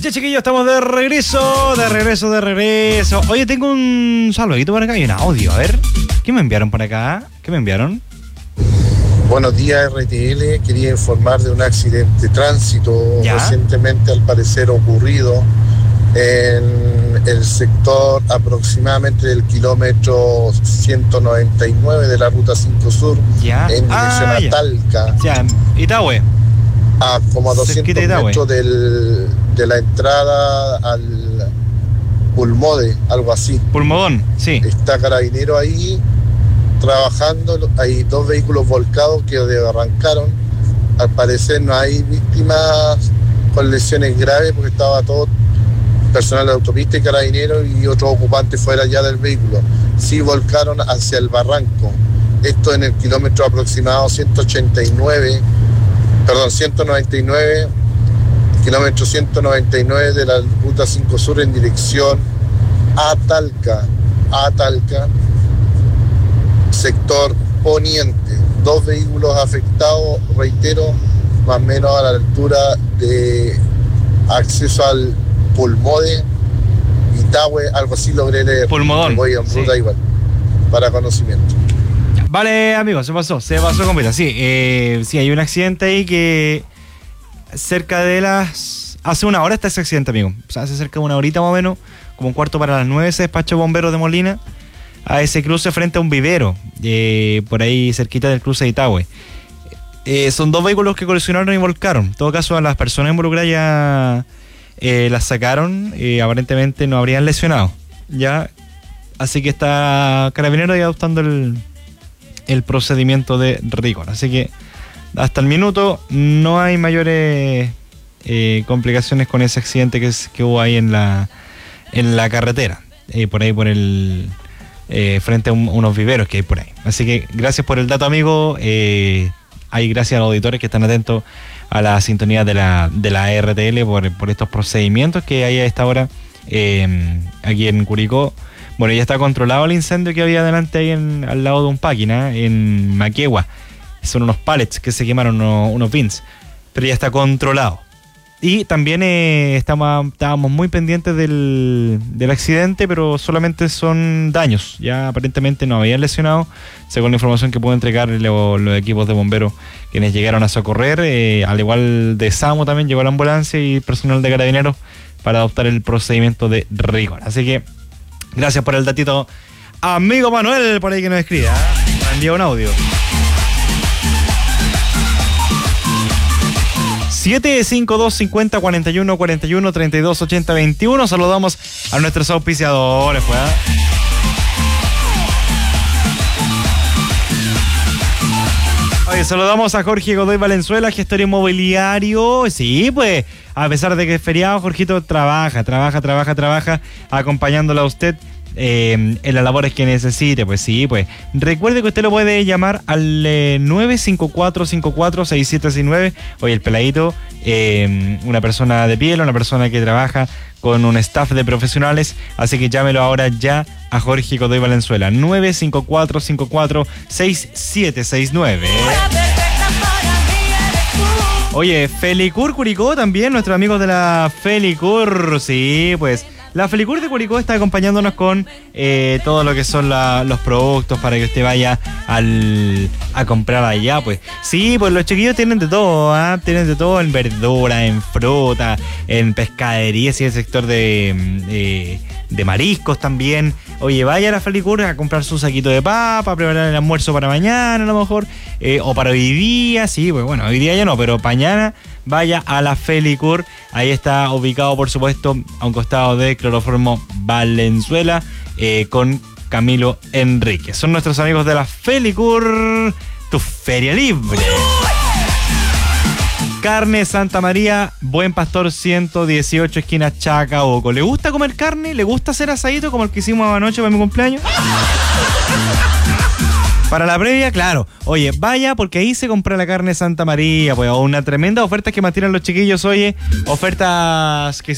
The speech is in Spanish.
Ya, chiquillos, estamos de regreso. Oye, tengo un saludito por acá y un audio. A ver, ¿qué me enviaron por acá? ¿Qué me enviaron? Buenos días, RTL. Quería informar de un accidente de tránsito recientemente, al parecer, ocurrido en el sector aproximadamente del kilómetro 199 de la Ruta 5 Sur, en dirección a Talca. Ya, Itahue. A como a 200 metros de la entrada al Pulmode, algo así. Pulmodón, sí. Está Carabinero ahí trabajando, hay 2 vehículos volcados que arrancaron. Al parecer no hay víctimas con lesiones graves porque estaba todo personal de autopista y Carabineros y otros ocupantes fuera ya del vehículo. Sí volcaron hacia el barranco. Esto en el kilómetro aproximado 199, kilómetro 199 de la Ruta 5 Sur en dirección a Talca, sector poniente. 2 vehículos afectados, reitero, más o menos a la altura de acceso al Pulmode, Itahue, algo así logré leer. Pulmodón. Voy en ruta igual, para conocimiento. Vale, amigos, se pasó completa. Sí, sí, hay un accidente ahí que cerca de hace una hora está ese accidente, amigo. O sea, hace cerca de una horita más o menos, como un cuarto para las 9, se despachó bomberos de Molina a ese cruce frente a un vivero, por ahí cerquita del cruce de Itahue. Son 2 vehículos que colisionaron y volcaron. En todo caso, a las personas involucradas ya las sacaron, aparentemente no habrían lesionado. Ya, así que está Carabinero ya adoptando el procedimiento de rigor. Así que hasta el minuto no hay mayores complicaciones con ese accidente que hubo ahí en la carretera, por ahí por el frente a unos viveros que hay por ahí. Así que gracias por el dato, amigo. Hay gracias a los auditores que están atentos a la sintonía de la RTL por estos procedimientos que hay a esta hora aquí en Curicó. Bueno, ya está controlado el incendio que había delante ahí al lado de un páquina, en Maquegua. Son unos pallets que se quemaron, unos bins, pero ya está controlado. Y también estábamos muy pendientes del accidente, pero solamente son daños. Ya aparentemente no habían lesionado, según la información que pudo entregar los equipos de bomberos quienes llegaron a socorrer. Al igual de SAMU también llegó la ambulancia y personal de Carabineros para adoptar el procedimiento de rigor. Así que gracias por el datito, amigo Manuel, por ahí que nos escribe. Me envía un audio. 752-50-41-41-32-80-21. Saludamos a nuestros auspiciadores, pues. Oye, saludamos a Jorge Godoy Valenzuela, gestor inmobiliario. Sí, pues, a pesar de que es feriado, Jorgito trabaja, acompañándolo a usted en las labores que necesite. Pues sí, pues recuerde que usted lo puede llamar al 954-54-6769. Oye, el peladito, una persona de piel, una persona que trabaja con un staff de profesionales, así que llámelo ahora ya a Jorge Godoy Valenzuela, 954-54-6769. Oye, Felicur Curicó también, nuestros amigos de la Felicur. Sí, pues la Felicur de Curicó está acompañándonos con todo lo que son los productos para que usted vaya a comprar allá, pues. Sí, pues los chiquillos tienen de todo, tienen de todo en verdura, en fruta, en pescadería, sí, el sector de mariscos también. Oye, vaya a la Felicur a comprar su saquito de papa, a preparar el almuerzo para mañana a lo mejor, o para hoy día, sí, pues bueno, hoy día ya no, pero mañana vaya a la Felicur. Ahí está ubicado, por supuesto, a un costado de Cloroformo Valenzuela, con Camilo Enrique. Son nuestros amigos de la Felicur, tu feria libre. Carne Santa María, Buen Pastor 118, esquina Chacabuco. ¿Le gusta comer carne? ¿Le gusta hacer asadito como el que hicimos anoche para mi cumpleaños? Para la previa, claro. Oye, vaya, porque ahí se compra la carne Santa María, pues una tremenda oferta que mantienen los chiquillos, oye, ofertas que